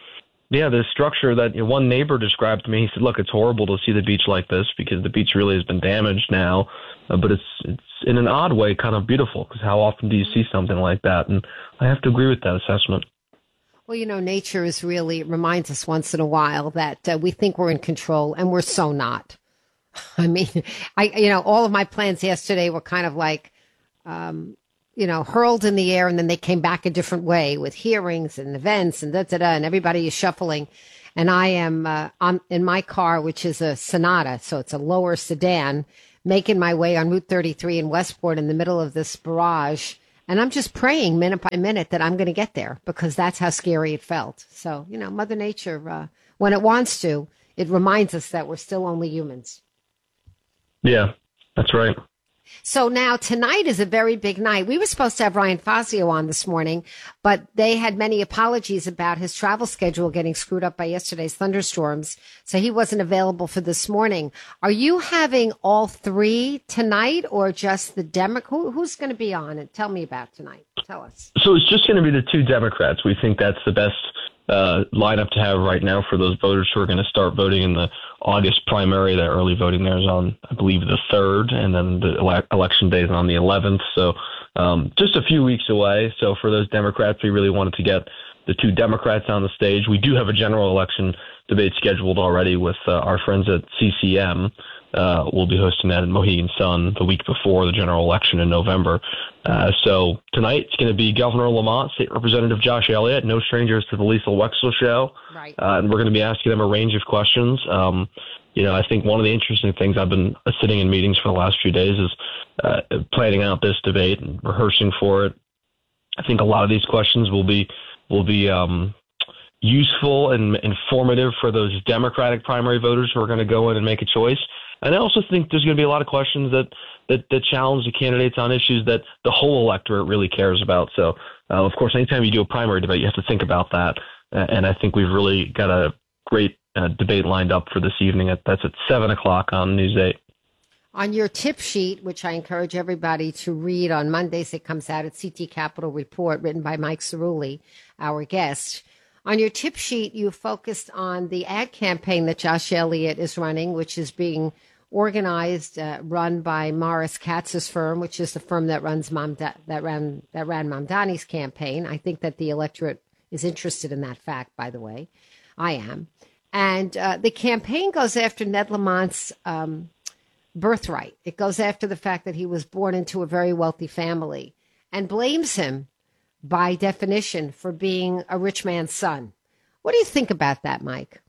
the structure that one neighbor described to me, he said, look, it's horrible to see the beach like this because the beach really has been damaged now, but it's in an odd way kind of beautiful because how often do you see something like that? And I have to agree with that assessment. Well, nature is really reminds us once in a while that we think we're in control and we're so not. I mean, all of my plans yesterday were kind of like, hurled in the air, and then they came back a different way with hearings and events and and everybody is shuffling. And I am I'm in my car, which is a Sonata, so it's a lower sedan, making my way on Route 33 in Westport in the middle of this barrage. And I'm just praying minute by minute that I'm going to get there because that's how scary it felt. So, Mother Nature, when it wants to, it reminds us that we're still only humans. Yeah, that's right. So now tonight is a very big night. We were supposed to have Ryan Fazio on this morning, but they had many apologies about his travel schedule getting screwed up by yesterday's thunderstorms. So he wasn't available for this morning. Are you having all three tonight or just the Democrat? Who's going to be on? And tell me about tonight. Tell us. So it's just going to be the two Democrats. We think that's the best lineup to have right now for those voters who are going to start voting in the August primary. That early voting there is on, I believe, the 3rd, and then the election day is on the 11th. So just a few weeks away. So for those Democrats, we really wanted to get the two Democrats on the stage. We do have a general election debate scheduled already with our friends at CCM. We'll be hosting that in Mohegan Sun the week before the general election in November. So tonight it's going to be Governor Lamont, State Representative Josh Elliott, no strangers to the Lisa Wexler show. Right. And we're going to be asking them a range of questions. I think one of the interesting things I've been sitting in meetings for the last few days is planning out this debate and rehearsing for it. I think a lot of these questions will be useful and informative for those Democratic primary voters who are going to go in and make a choice. And I also think there's going to be a lot of questions that challenge the candidates on issues that the whole electorate really cares about. So, of course, anytime you do a primary debate, you have to think about that. And I think we've really got a great debate lined up for this evening. That's at 7 o'clock on News 8. On your tip sheet, which I encourage everybody to read on Mondays, it comes out at CT Capitol Report, written by Mike Cerulli, our guest. On your tip sheet, you focused on the ad campaign that Josh Elliott is running, which is being organized, run by Morris Katz's firm, which is the firm that ran Mamdani's campaign. I think that the electorate is interested in that fact, by the way. I am. And the campaign goes after Ned Lamont's birthright. It goes after the fact that he was born into a very wealthy family and blames him, by definition, for being a rich man's son. What do you think about that, Mike?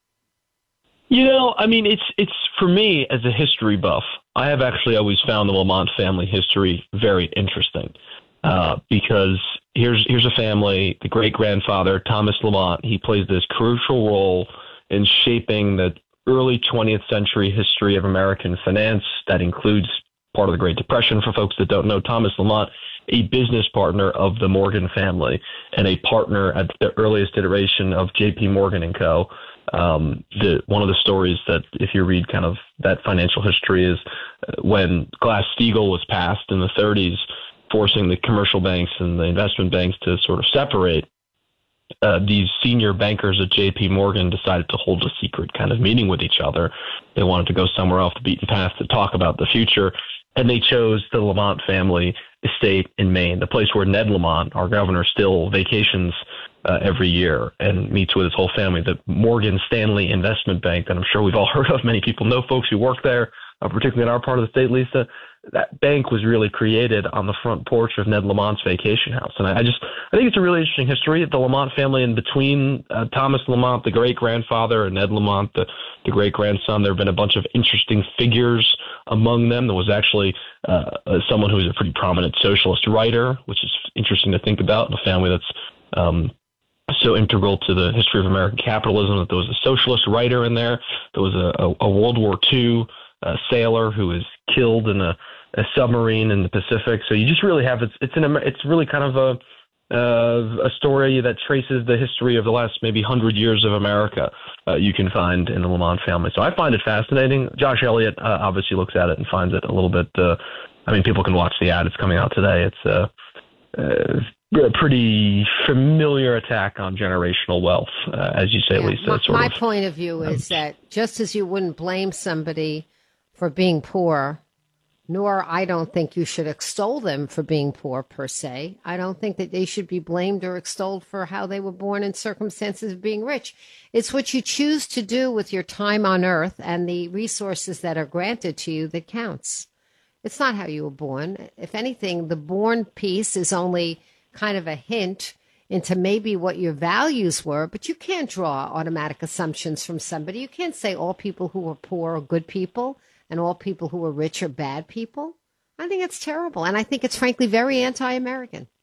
It's for me as a history buff, I have actually always found the Lamont family history very interesting because here's a family, the great-grandfather, Thomas Lamont, he plays this crucial role in shaping the early 20th century history of American finance. That includes part of the Great Depression. For folks that don't know, Thomas Lamont, a business partner of the Morgan family and a partner at the earliest iteration of J.P. Morgan and Co. One of the stories that, if you read kind of that financial history, is when Glass-Steagall was passed in the 30s, forcing the commercial banks and the investment banks to sort of separate. These senior bankers at J.P. Morgan decided to hold a secret kind of meeting with each other. They wanted to go somewhere off the beaten path to talk about the future, and they chose the Lamont family estate in Maine, the place where Ned Lamont, our governor, still vacations every year and meets with his whole family. The Morgan Stanley Investment Bank that I'm sure we've all heard of. Many people know folks who work there, particularly in our part of the state, Lisa. That bank was really created on the front porch of Ned Lamont's vacation house. And I think it's a really interesting history. The Lamont family, in between Thomas Lamont, the great-grandfather, and Ned Lamont, the great-grandson, there have been a bunch of interesting figures among them. There was actually someone who was a pretty prominent socialist writer, which is interesting to think about, in a family that's so integral to the history of American capitalism, that there was a socialist writer in there. There was a World War II sailor who was killed in a submarine in the Pacific. So you just really have it's really kind of a story that traces the history of the last maybe 100 years of America. You can find in the Lamont family. So I find it fascinating. Josh Elliott obviously looks at it and finds it a little bit. People can watch the ad. It's coming out today. It's a pretty familiar attack on generational wealth, as you say, Lisa. My point of view is that just as you wouldn't blame somebody for being poor, nor I don't think you should extol them for being poor per se. I don't think that they should be blamed or extolled for how they were born in circumstances of being rich. It's what you choose to do with your time on earth and the resources that are granted to you that counts. It's not how you were born. If anything, the born piece is only kind of a hint into maybe what your values were, but you can't draw automatic assumptions from somebody. You can't say all people who are poor are good people and all people who are rich are bad people. I think it's terrible. And I think it's frankly very anti-American.